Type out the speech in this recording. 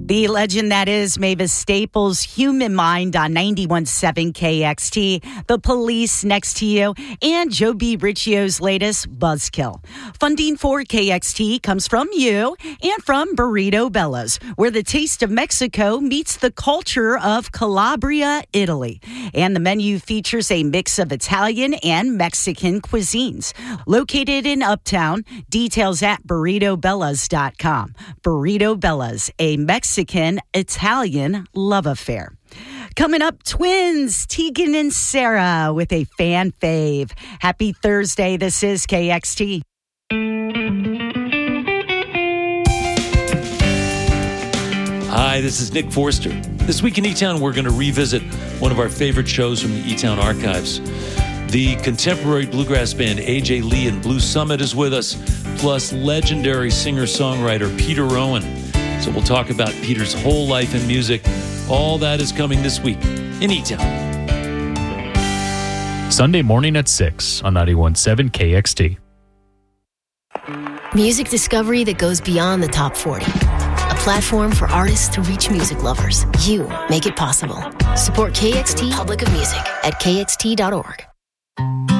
The legend that is Mavis Staples' Human Mind on 91.7 KXT, The Police Next to You, and Joe B. Riccio's latest Buzzkill. Funding for KXT comes from you and from Burrito Bella's, where the taste of Mexico meets the culture of Calabria, Italy. And the menu features a mix of Italian and Mexican cuisines. Located in Uptown, details at burritobellas.com. Burrito Bella's, a Mexican-Italian love affair. Coming up, twins, Tegan and Sarah with a fan fave. Happy Thursday. This is KXT. Hi, this is Nick Forster. This week in E-Town, we're going to revisit one of our favorite shows from the E-Town archives. The contemporary bluegrass band A.J. Lee and Blue Summit is with us, plus legendary singer-songwriter Peter Rowan. So we'll talk about Peter's whole life in music. All that is coming this week in E-Town. Sunday morning at 6 on 91.7 KXT. Music discovery that goes beyond the top 40. A platform for artists to reach music lovers. You make it possible. Support KXT Public of Music at kxt.org.